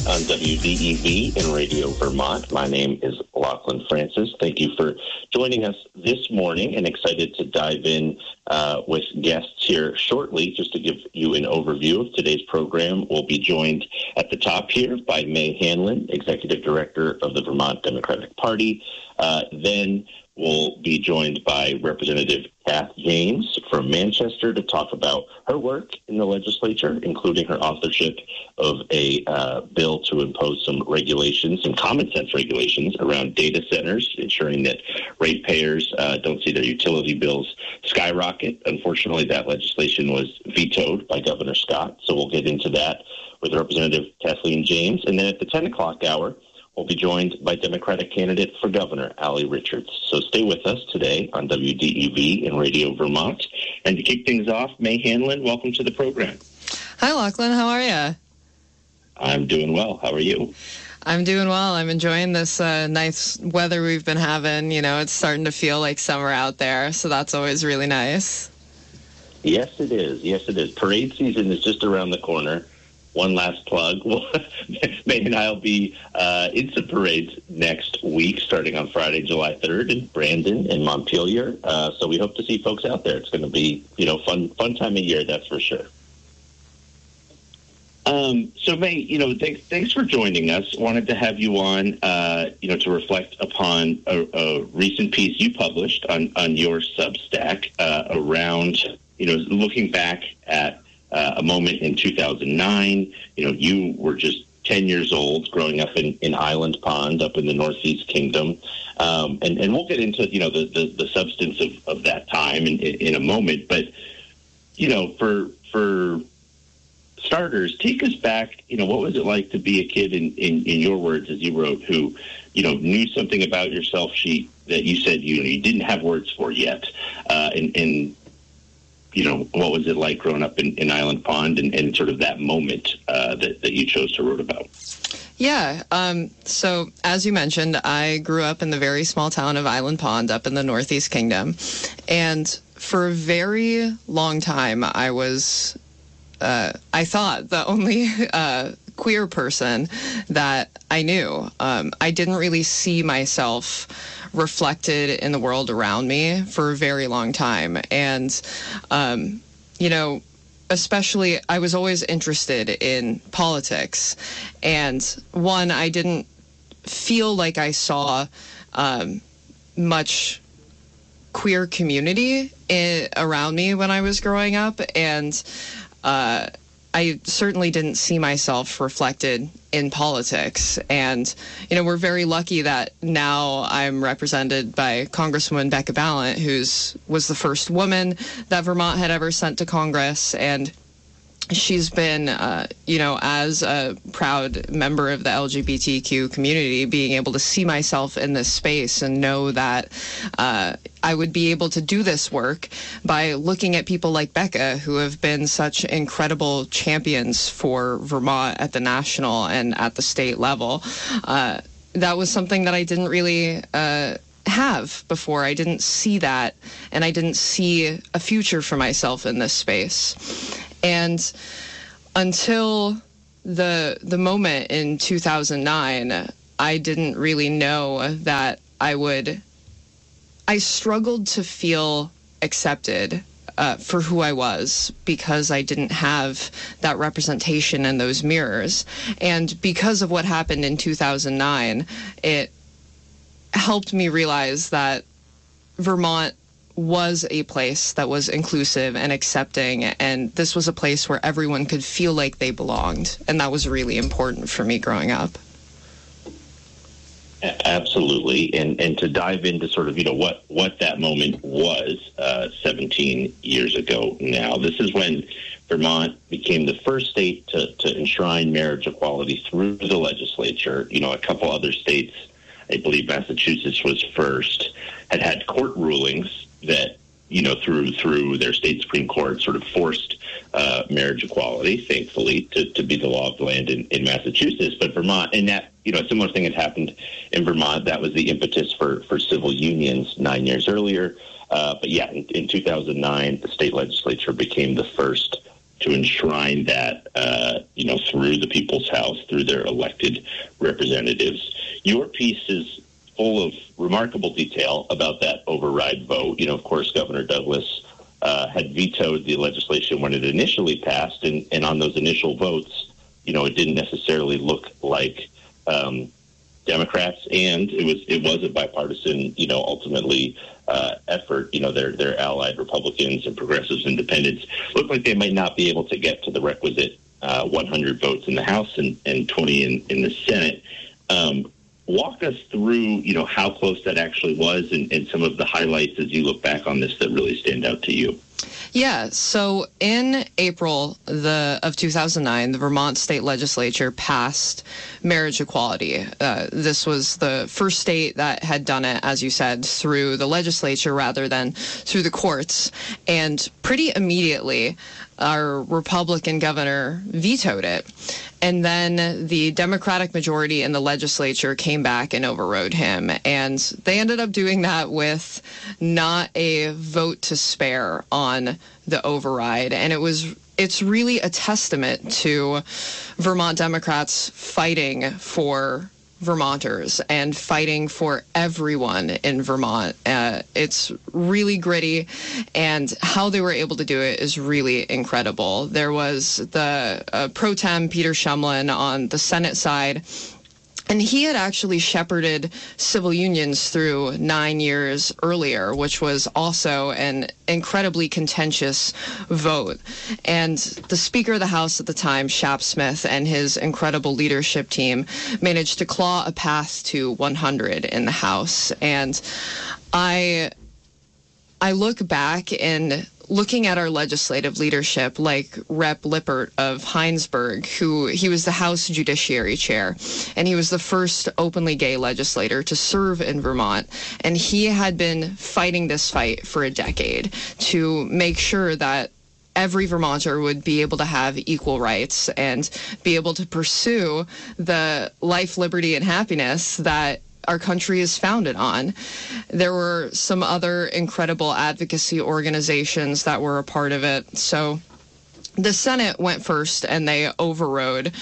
On WDEV and Radio Vermont. My name is Lachlan Francis. Thank you for joining us this morning, and excited to dive in with guests here shortly. Just to give you an overview of today's program, we'll be joined at the top here by May Hanlon, Executive Director of the Vermont Democratic Party. Then we'll be joined by Representative Kath James from Manchester to talk about her work in the legislature, including her authorship of a bill to impose some regulations, some common sense regulations around data centers, ensuring that ratepayers don't see their utility bills skyrocket. Unfortunately, that legislation was vetoed by Governor Scott, so we'll get into that with Representative Kathleen James. And then at the 10 o'clock hour, we'll be joined by Democratic candidate for governor, Allie Richards. So stay with us today on WDEV and Radio Vermont. And to kick things off, May Hanlon, welcome to the program. Hi, Lachlan. How are you? I'm doing well. How are you? I'm doing well. I'm enjoying this nice weather we've been having. You know, it's starting to feel like summer out there, so that's always really nice. Yes, it is. Yes, it is. Parade season is just around the corner. One last plug. May and I will be in some parades next week, starting on Friday, July 3rd, in Brandon and Montpelier. So we hope to see folks out there. It's going to be, fun time of year, that's for sure. So May, thanks for joining us. Wanted to have you on, to reflect upon a recent piece you published on your Substack around, looking back at a moment in 2009. You were just 10 years old, growing up in Island Pond, up in the Northeast Kingdom. And we'll get into, the substance of that time in a moment. But, for starters, take us back. What was it like to be a kid in your words, as you wrote, who, knew something about yourself that you said, you didn't have words for yet. And what was it like growing up in Island Pond and sort of that moment that you chose to write about? Yeah. So as you mentioned, I grew up in the very small town of Island Pond up in the Northeast Kingdom. And for a very long time, I thought the only queer person that I knew. I didn't really see myself reflected in the world around me for a very long time. And, especially I was always interested in politics. And one, I didn't feel like I saw much queer community around me when I was growing up. And I certainly didn't see myself reflected in politics. And, we're very lucky that now I'm represented by Congresswoman Becca Balint, who was the first woman that Vermont had ever sent to Congress. And she's been, as a proud member of the LGBTQ community, being able to see myself in this space and know that I would be able to do this work by looking at people like Becca, who have been such incredible champions for Vermont at the national and at the state level. That was something that I didn't really have before. I didn't see that, and I didn't see a future for myself in this space. And until the moment in 2009, I didn't really know that I struggled to feel accepted for who I was, because I didn't have that representation in those mirrors. And because of what happened in 2009, it helped me realize that Vermont was a place that was inclusive and accepting, and this was a place where everyone could feel like they belonged, and that was really important for me growing up. Absolutely, and to dive into sort of what that moment was 17 years ago now. This is when Vermont became the first state to enshrine marriage equality through the legislature. A couple other states, I believe Massachusetts was first, had court rulings that, through their state Supreme Court sort of forced marriage equality, thankfully, to be the law of the land in Massachusetts. But Vermont, and that, a similar thing had happened in Vermont. That was the impetus for civil unions 9 years earlier. But yeah, in 2009, the state legislature became the first enshrine that, through the People's House, through their elected representatives. Your piece is full of remarkable detail about that override vote. Of course, Governor Douglas had vetoed the legislation when it initially passed, and on those initial votes, it didn't necessarily look like Democrats, and it was a bipartisan, ultimately effort. Their allied Republicans and progressives, independents looked like they might not be able to get to the requisite 100 votes in the House and 20 in the Senate. Walk us through, how close that actually was and some of the highlights as you look back on this that really stand out to you. Yeah, so in April of 2009, the Vermont state legislature passed marriage equality. This was the first state that had done it, as you said, through the legislature rather than through the courts. And pretty immediately, our Republican governor vetoed it. And then the Democratic majority in the legislature came back and overrode him. And they ended up doing that with not a vote to spare on the override. And it's really a testament to Vermont Democrats fighting for Vermonters and fighting for everyone in Vermont. It's really gritty, and how they were able to do it is really incredible. There was the pro tem Peter Shumlin on the Senate side, and he had actually shepherded civil unions through 9 years earlier, which was also an incredibly contentious vote. And the Speaker of the House at the time, Shap Smith, and his incredible leadership team managed to claw a path to 100 in the House. And I look back and looking at our legislative leadership, like Rep. Lippert of Heinsberg, he was the House Judiciary Chair, and he was the first openly gay legislator to serve in Vermont. And he had been fighting this fight for a decade to make sure that every Vermonter would be able to have equal rights and be able to pursue the life, liberty, and happiness that our country is founded on. There were some other incredible advocacy organizations that were a part of it. So the Senate went first, and they overrode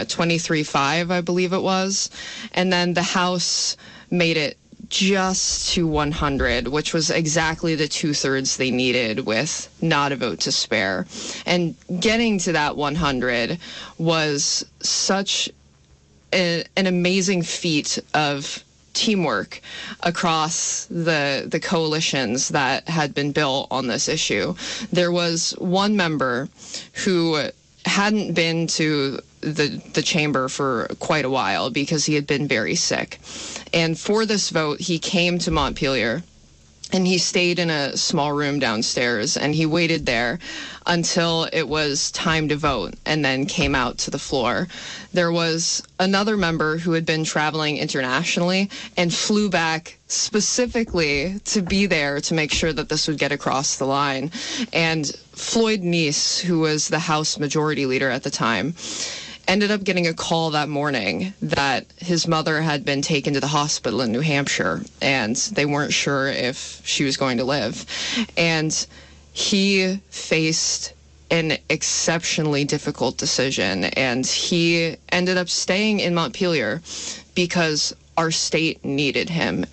23-5, I believe it was. And then the House made it just to 100, which was exactly the 2/3 they needed with not a vote to spare. And getting to that 100 was such an amazing feat of teamwork across the coalitions that had been built on this issue. There was one member who hadn't been to the chamber for quite a while because he had been very sick. And for this vote, he came to Montpelier, and he stayed in a small room downstairs, and he waited there until it was time to vote and then came out to the floor. There was another member who had been traveling internationally and flew back specifically to be there to make sure that this would get across the line. And Floyd Neese, who was the House Majority Leader at the time, ended up getting a call that morning that his mother had been taken to the hospital in New Hampshire, and they weren't sure if she was going to live. And he faced an exceptionally difficult decision, and he ended up staying in Montpelier because our state needed him.